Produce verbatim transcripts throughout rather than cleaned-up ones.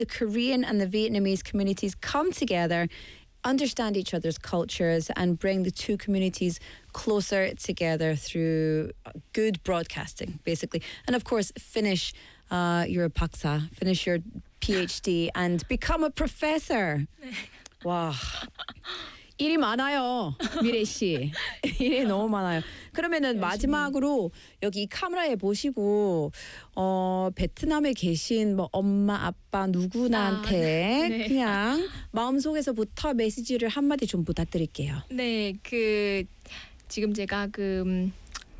the Korean and the Vietnamese communities come together, understand each other's cultures, and bring the two communities closer together through good broadcasting, basically. And of course, finish uh, your 박사, finish your PhD, and become a professor. 와, 일이 많아요, 미래 씨. 일이 너무 많아요. 그러면은 마지막으로 여기 이 카메라에 보시고 어, 베트남에 계신 뭐 엄마, 아빠 누구나한테 아, 네. 그냥 마음속에서부터 메시지를 한마디 좀 부탁드릴게요. 네, 그 지금 제가 그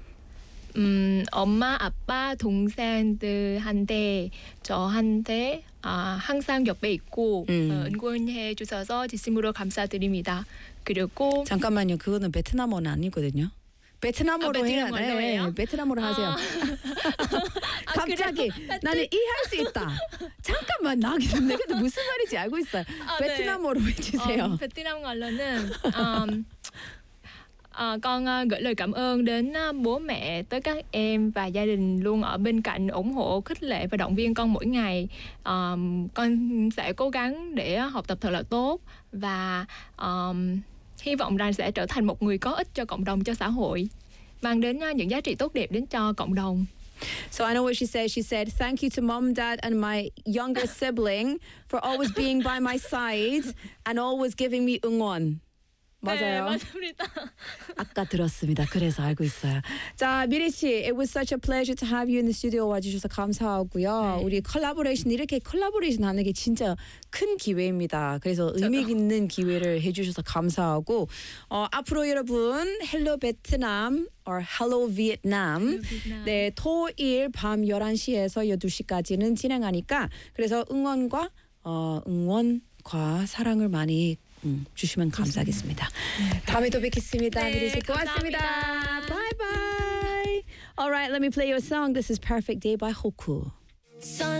음, 엄마, 아빠, 동생들한테 저한테 아, 항상 옆에 있고 음. 어, 응원해 주셔서 진심으로 감사드립니다. 그리고 잠깐만요. 그거는 베트남어는 아니거든요. 베트남어로 아, 해야 베트남어로 돼. 해요? 베트남어로 하세요. 아. 갑자기 그래요? 나는 이해할 수 있다. 잠깐만 나 내가 무슨 말인지 알고 있어요. 아, 네. 베트남어로 해주세요. Ờ, Vietnam 말로는 um, à, con uh, gửi lời cảm ơn đến uh, bố mẹ, tới các em và gia đình luôn ở bên cạnh ủng hộ, khích lệ và động viên con mỗi ngày. Um, con sẽ cố gắng để học tập thật là tốt và um, hy vọng rằng sẽ trở thành một người có ích cho cộng đồng, cho xã hội, mang đến uh, những giá trị tốt đẹp đến cho cộng đồng. So I know what she said. She said, thank you to mom, dad, and my younger sibling for always being by my side and always giving me 응원. 맞아요. 네, 맞습니다. 아까 들었습니다. 그래서 알고 있어요. 자, 미리 씨, it was such a pleasure to have you in the studio 와주셔서 감사하고요. 네. 우리 컬래버레이션 이렇게 컬래버레이션 하는 게 진짜 큰 기회입니다. 그래서 의미 있는 기회를 해주셔서 감사하고 어, 앞으로 여러분 헬로 베트남 or Hello Vietnam 네, 토일 밤 열한 시에서 열두 시까지는 진행하니까 그래서 응원과 어, 응원과 사랑을 많이 음, 주시면 감사하겠습니다. 다음에 또 뵙겠습니다. 네, 미리 씨 고맙습니다. 감사합니다. Bye bye. All right, let me play you a song. This is Perfect Day by Hoku.